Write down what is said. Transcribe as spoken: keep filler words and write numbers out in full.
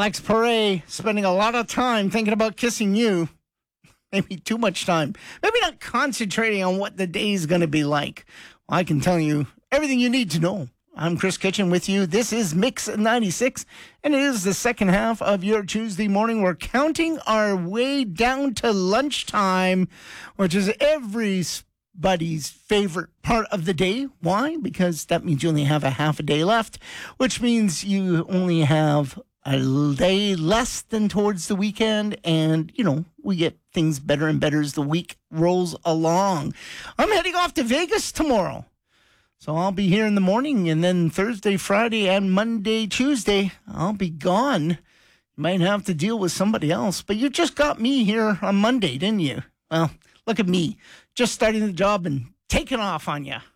Alex Perret spending a lot of time thinking about kissing you. Maybe too much time. Maybe not concentrating on what the day is going to be like. Well, I can tell you everything you need to know. I'm Chris Kitchen with you. This is Mix ninety-six, and it is the second half of your Tuesday morning. We're counting our way down to lunchtime, which is everybody's favorite part of the day. Why? Because that means you only have a half a day left, which means you only have a day less than towards the weekend, and, you know, we get things better and better as the week rolls along. I'm heading off to Vegas tomorrow. So I'll be here in the morning, and then Thursday, Friday, and Monday, Tuesday, I'll be gone. You might have to deal with somebody else, but you just got me here on Monday, didn't you? Well, look at me, just starting the job and taking off on you.